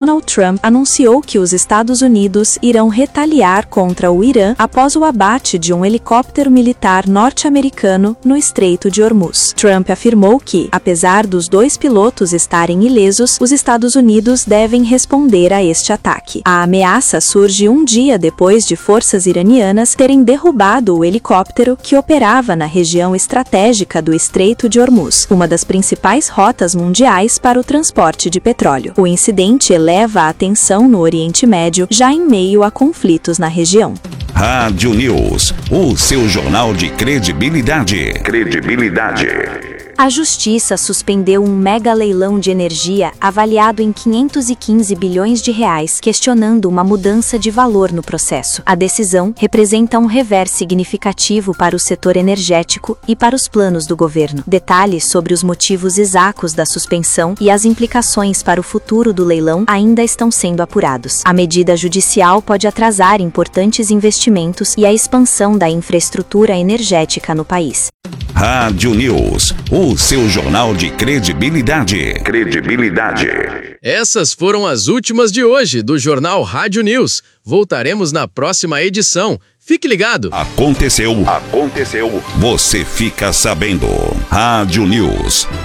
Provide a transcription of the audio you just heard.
Donald Trump anunciou que os Estados Unidos irão retaliar contra o Irã após o abate de um helicóptero militar norte-americano no Estreito de Hormuz. Trump afirmou que, apesar dos 2 pilotos estarem ilesos, os Estados Unidos devem responder a este ataque. A ameaça surge um dia depois de forças iranianas terem derrubado o helicóptero que operava na região estratégica do Estreito de Hormuz, uma das principais rotas mundiais para o transporte de petróleo. O incidente eleva a tensão no Oriente Médio, já em meio a conflitos na região. Rádio News, o seu jornal de credibilidade. A Justiça suspendeu um mega leilão de energia avaliado em 515 bilhões de reais, questionando uma mudança de valor no processo. A decisão representa um revés significativo para o setor energético e para os planos do governo. Detalhes sobre os motivos exatos da suspensão e as implicações para o futuro do leilão ainda estão sendo apurados. A medida judicial pode atrasar importantes investimentos e a expansão da infraestrutura energética no país. Rádio News, o seu jornal de credibilidade. Essas foram as últimas de hoje do Jornal Rádio News. Voltaremos na próxima edição. Fique ligado. Aconteceu. Você fica sabendo. Rádio News.